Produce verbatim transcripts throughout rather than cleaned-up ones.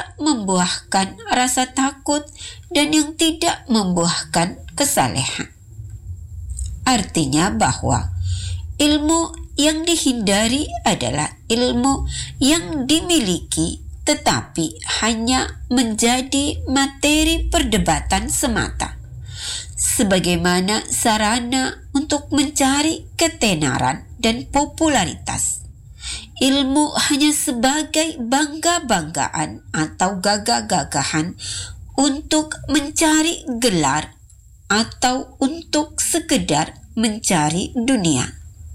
tidak membuahkan rasa takut dan yang tidak membuahkan kesalehan. Artinya bahwa ilmu yang dihindari adalah ilmu yang dimiliki tetapi hanya menjadi materi perdebatan semata, sebagaimana sarana untuk mencari ketenaran dan popularitas. Ilmu hanya sebagai bangga-banggaan atau gagah-gagahan untuk mencari gelar atau untuk sekedar mencari dunia.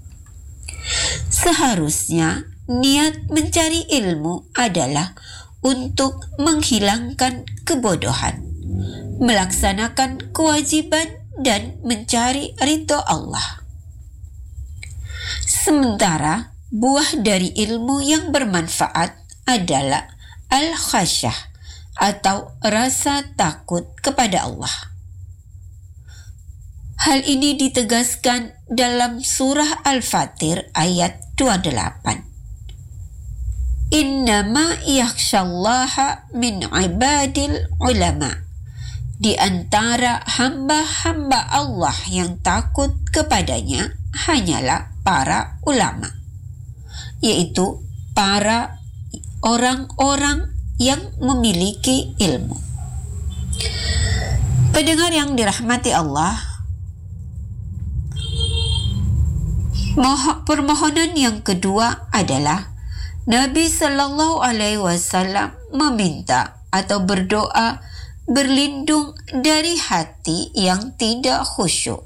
Seharusnya niat mencari ilmu adalah untuk menghilangkan kebodohan, melaksanakan kewajiban dan mencari ridho Allah. Sementara buah dari ilmu yang bermanfaat adalah al-khasyah atau rasa takut kepada Allah. Hal ini ditegaskan dalam surah Al-Fatir ayat dua puluh delapan. Innama yakhsyallaha min ibadil ulama. Di antara hamba-hamba Allah yang takut kepadanya hanyalah para ulama, yaitu para orang-orang yang memiliki ilmu. Pendengar yang dirahmati Allah, permohonan yang kedua adalah Nabi Sallallahu Alaihi Wasallam meminta atau berdoa berlindung dari hati yang tidak khusyuk.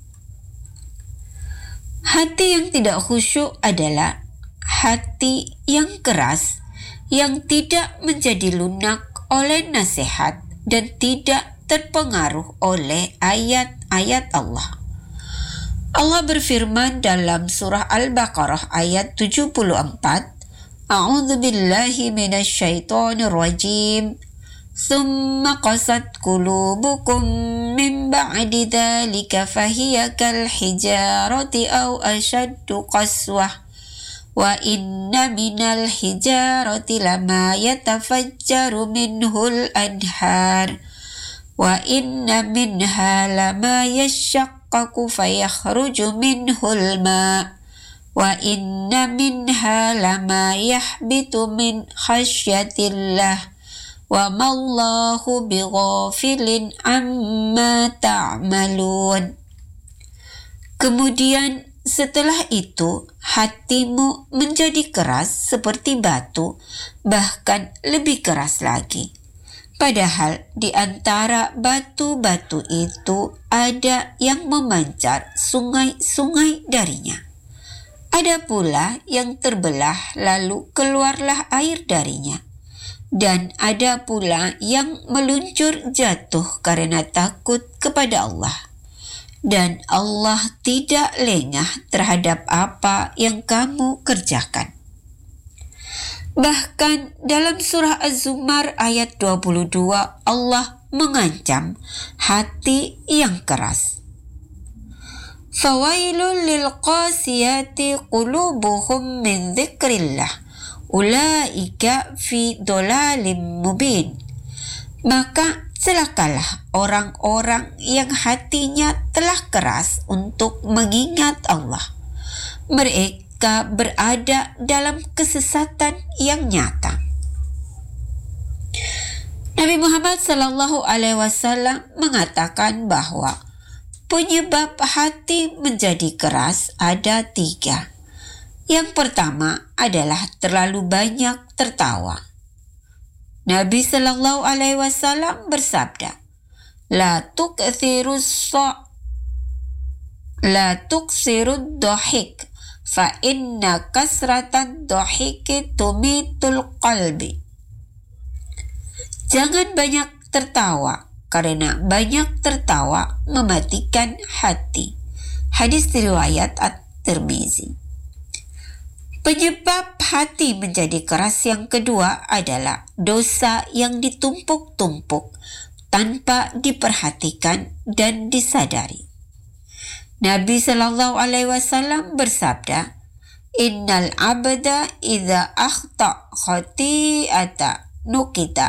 Hati yang tidak khusyuk adalah hati yang keras, yang tidak menjadi lunak oleh nasihat dan tidak terpengaruh oleh ayat-ayat Allah. Allah berfirman dalam surah Al-Baqarah ayat tujuh puluh empat, A'udzu billahi minasyaitonir rajim. Tsumma qasat qulubukum min ba'di dzalika fahiya kal hijarati aw ashaddu qaswah. Wa inna minal hijarati lama yatafajjaru minhul anhar. Wa inna minha lama yashaqqaqu fayakhruju minhul ma'. Wa inna minha lama yahbitu min khasyatillah. Wa mallahu bighafilin amma ta'malun. Kemudian setelah itu hatimu menjadi keras seperti batu, bahkan lebih keras lagi. Padahal di antara batu-batu itu ada yang memancar sungai-sungai darinya. Ada pula yang terbelah lalu keluarlah air darinya. Dan ada pula yang meluncur jatuh karena takut kepada Allah. Dan Allah tidak lengah terhadap apa yang kamu kerjakan. Bahkan dalam surah Az-Zumar ayat dua puluh dua Allah mengancam hati yang keras. Fawailul lil qasiyati qulubuhum min dzikrillah. Ulaika fi dolalim mubin. Maka celakalah orang-orang yang hatinya telah keras untuk mengingat Allah. Mereka berada dalam kesesatan yang nyata. Nabi Muhammad Sallallahu Alaihi Wasallam mengatakan bahwa penyebab hati menjadi keras ada tiga. Yang pertama adalah terlalu banyak tertawa. Nabi Sallallahu Alaihi Wasallam bersabda, La tukthirus so' La tuksirud dohik, fa inna kasratan dohiki tumitul qalbi. Jangan banyak tertawa, karena banyak tertawa mematikan hati. Hadis riwayat At-Tirmizi. Penyebab hati menjadi keras yang kedua adalah dosa yang ditumpuk-tumpuk tanpa diperhatikan dan disadari. Nabi Sallallahu Alaihi Wasallam bersabda, Innal abda idza akhta khati'ata nukita